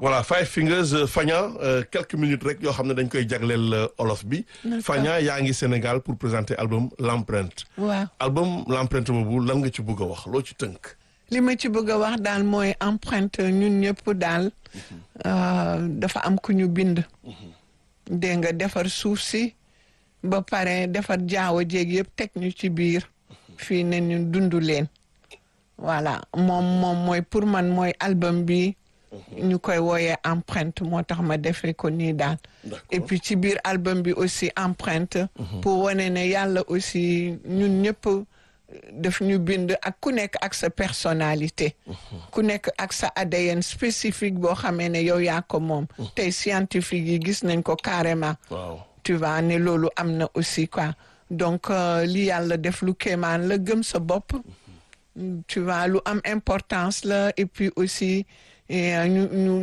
voilà Five Fingers Fagna quelques minutes rek yoo xam ne dañ koy jagleel olof bi. Fagna yaa ngi Sénégal pour présenter album L'Empreinte. waaw album L'Empreinte boobu lan nga ci bëgg a wax loo ci tënk. li ma ci bëgg a wax daal mooy empreinte ñun ñëpp daal dafa am ku ñu bind. dégg nga defar suuf si ba pare defar jaaw jéeg yëpp teg ñu ci biir fii ne ñu dund leen voilà moom mooy pour man mooy album bi ñu koy wooyee empreinte moo tax ma defee ko nii daal. et puis ci biir album bi aussi empreinte. pour wane ne yàlla aussi ñun ñëpp. daf ñu bind ak ku nekk ak sa personnalité. ku nekk ak sa ADN spécifique boo xamee ne yow yaa ko moom. tey scientifique yi gis nañ ko carrément. waaw tu vois ne loolu am na aussi quoi donc li yàlla def lu kéemaan la gëm sa bopp. tu vois lu am importance la et puis aussi ñu